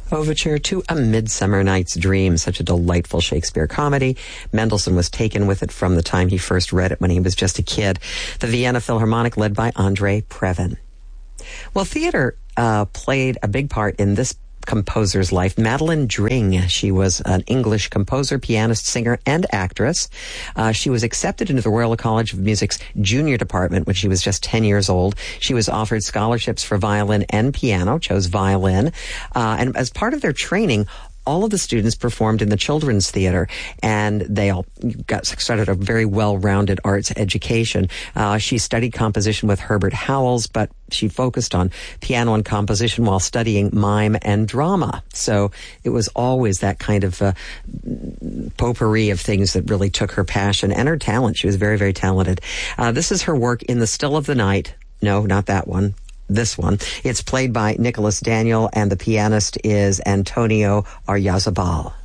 Overture to A Midsummer Night's Dream, such a delightful Shakespeare comedy. Mendelssohn was taken with it from the time he first read it when he was just a kid. The Vienna Philharmonic, led by Andrei Previn. Well, theater played a big part in this composer's life. Madeline Dring, she was an English composer, pianist, singer, and actress. She was accepted into the Royal College of Music's junior department when she was just 10 years old. She was offered scholarships for violin and piano, chose violin, and as part of their training, all of the students performed in the children's theater, and they all started a very well-rounded arts education. She studied composition with Herbert Howells, but she focused on piano and composition while studying mime and drama. So it was always that kind of potpourri of things that really took her passion and her talent. She was very, very talented. This is her work In the Still of the Night. No, not that one. This one. It's played by Nicholas Daniel, and the pianist is Antonio Aryazabal.